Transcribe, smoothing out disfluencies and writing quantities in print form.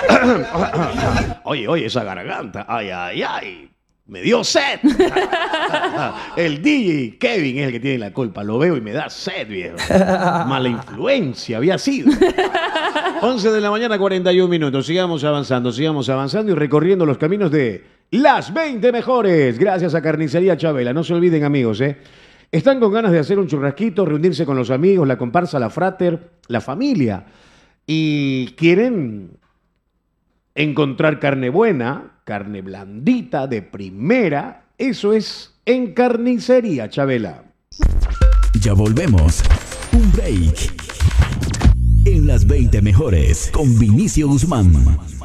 Oye, esa garganta. Ay, ay, ay. Me dio sed. El DJ Kevin es el que tiene la culpa. Lo veo y me da sed, viejo. Mala influencia había sido. 11 de la mañana, 41 minutos. Sigamos avanzando y recorriendo los caminos de las 20 mejores. Gracias a Carnicería Chabela. No se olviden, amigos, están con ganas de hacer un churrasquito, reunirse con los amigos, la comparsa, la frater, la familia. Y quieren encontrar carne buena, carne blandita, de primera. Eso es en Carnicería Chabela. Ya volvemos. Un break. En las 20 mejores con Vinicio Guzmán.